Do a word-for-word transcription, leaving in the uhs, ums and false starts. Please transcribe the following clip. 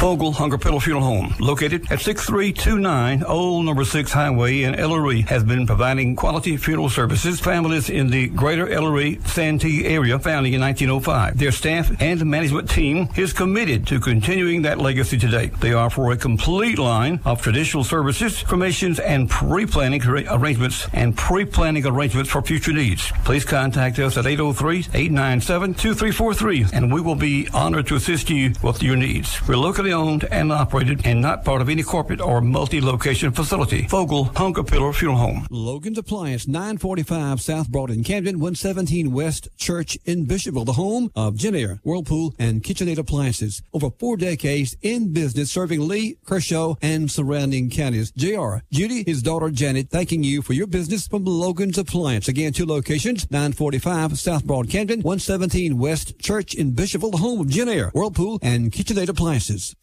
Fogel Hunger Pillow Funeral Home, located at six three two nine Old Number six Highway in El Oree, has been providing quality funeral services to families in the greater El Oree Santee area founding in nineteen oh five. Their staff and management team is committed to continuing that legacy today. They offer a complete line of traditional services, cremations, and pre-planning arrangements and pre-planning arrangements for future needs. Please contact us at eight oh three, eight nine seven, two three four three, and we will be honored to assist you with your needs. We're locally owned and operated and not part of any corporate or multi-location facility. Fogel Hunger Pillow Funeral Home. Logan's Appliance, nine forty-five South Broad in Camden, one seventeen West Church in Bishopville, the home of Genair, Whirlpool, and KitchenAid Appliances. Over four decades in business, serving Lee, Kershaw, and surrounding counties. J R, Judy, his daughter Janet, thanking you for your business from Logan's Appliance. Again, two locations, nine forty-five South Broad, Camden, one seventeen West Church in Bishopville, the home of Genair, Whirlpool, and KitchenAid Appliances.